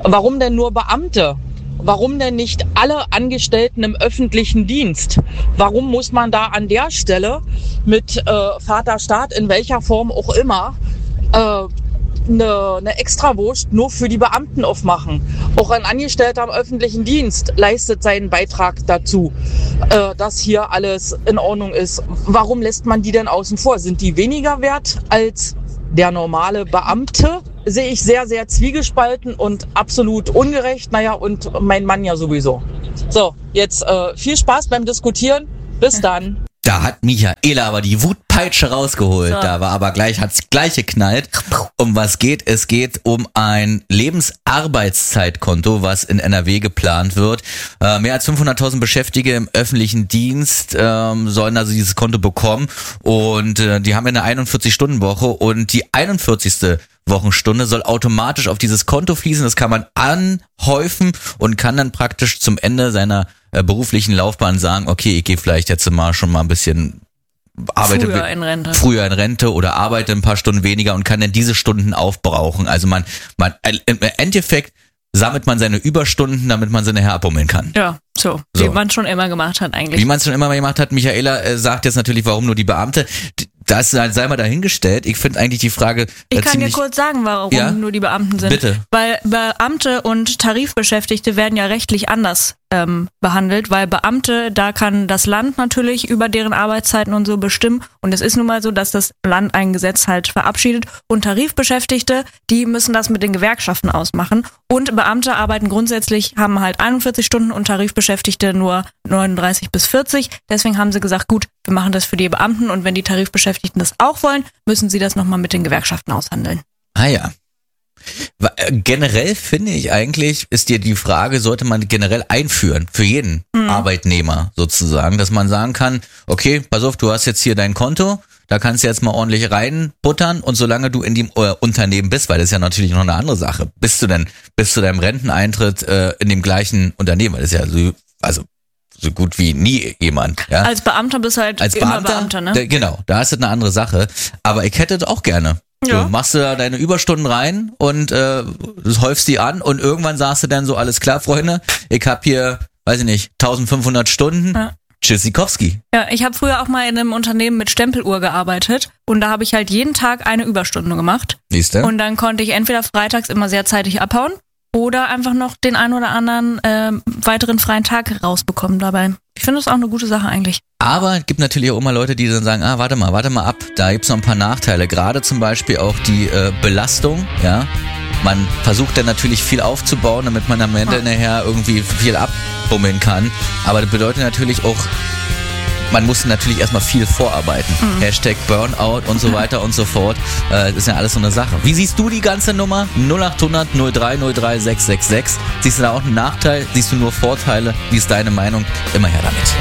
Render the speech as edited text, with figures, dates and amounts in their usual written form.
Warum denn nur Beamte? Warum denn nicht alle Angestellten im öffentlichen Dienst? Warum muss man da an der Stelle mit Vaterstaat in welcher Form auch immer eine Extrawurst nur für die Beamten aufmachen? Auch ein Angestellter im öffentlichen Dienst leistet seinen Beitrag dazu, dass hier alles in Ordnung ist. Warum lässt man die denn außen vor? Sind die weniger wert als der normale Beamte? Sehe ich sehr, sehr zwiegespalten und absolut ungerecht. Naja, und mein Mann ja sowieso. So, jetzt viel Spaß beim Diskutieren. Bis dann. Da hat Michaela aber die Wutpeitsche rausgeholt. So. Da war aber hat's gleich geknallt. Um was geht? Es geht um ein Lebensarbeitszeitkonto, was in NRW geplant wird. Mehr als 500.000 Beschäftigte im öffentlichen Dienst sollen also dieses Konto bekommen. Und die haben ja eine 41-Stunden-Woche und die 41. Wochenstunde soll automatisch auf dieses Konto fließen. Das kann man anhäufen und kann dann praktisch zum Ende seiner beruflichen Laufbahn sagen, okay, ich gehe vielleicht jetzt schon mal ein bisschen früher in Rente oder arbeite ein paar Stunden weniger und kann dann diese Stunden aufbrauchen. Also man im Endeffekt sammelt man seine Überstunden, damit man sie nachher abbummeln kann. Ja, so. Wie man es schon immer gemacht hat eigentlich. Wie man es schon immer gemacht hat. Michaela sagt jetzt natürlich, warum nur die Beamte. Das sei mal dahingestellt. Ich finde eigentlich die Frage Ich kann dir kurz sagen, warum nur die Beamten sind. Bitte. Weil Beamte und Tarifbeschäftigte werden ja rechtlich anders behandelt, weil Beamte, da kann das Land natürlich über deren Arbeitszeiten und so bestimmen und es ist nun mal so, dass das Land ein Gesetz halt verabschiedet und Tarifbeschäftigte, die müssen das mit den Gewerkschaften ausmachen und Beamte arbeiten grundsätzlich, haben halt 41 Stunden und Tarifbeschäftigte nur 39 bis 40, deswegen haben sie gesagt, gut, wir machen das für die Beamten und wenn die Tarifbeschäftigten das auch wollen, müssen sie das nochmal mit den Gewerkschaften aushandeln. Ah ja. Generell finde ich eigentlich, ist dir die Frage, sollte man generell einführen für jeden Arbeitnehmer sozusagen, dass man sagen kann, okay, pass auf, du hast jetzt hier dein Konto, da kannst du jetzt mal ordentlich reinbuttern und solange du in dem Unternehmen bist, weil das ist ja natürlich noch eine andere Sache, bis zu deinem Renteneintritt in dem gleichen Unternehmen, weil das ist ja so gut wie nie jemand. Ja? Als Beamter bist du halt immer Beamter, ne? Genau, da ist das eine andere Sache, aber ich hätte das auch gerne. Ja. Du machst da deine Überstunden rein und häufst die an und irgendwann sagst du dann so, alles klar, Freunde, ich habe hier, weiß ich nicht, 1500 Stunden, Tschüssikowski. Ja, ich habe früher auch mal in einem Unternehmen mit Stempeluhr gearbeitet und da habe ich halt jeden Tag eine Überstunde gemacht. Siehste? Und dann konnte ich entweder freitags immer sehr zeitig abhauen oder einfach noch den einen oder anderen weiteren freien Tag rausbekommen dabei. Ich finde das auch eine gute Sache eigentlich. Aber es gibt natürlich auch immer Leute, die dann sagen, warte mal ab, da gibt's noch ein paar Nachteile. Gerade zum Beispiel auch die Belastung, ja. Man versucht dann natürlich viel aufzubauen, damit man am Ende nachher irgendwie viel abbummeln kann. Aber das bedeutet natürlich auch, man muss natürlich erstmal viel vorarbeiten. Hashtag Burnout und so weiter und so fort. Das ist ja alles so eine Sache. Wie siehst du die ganze Nummer? 0800 03 03 666. Siehst du da auch einen Nachteil? Siehst du nur Vorteile? Wie ist deine Meinung? Immer her damit.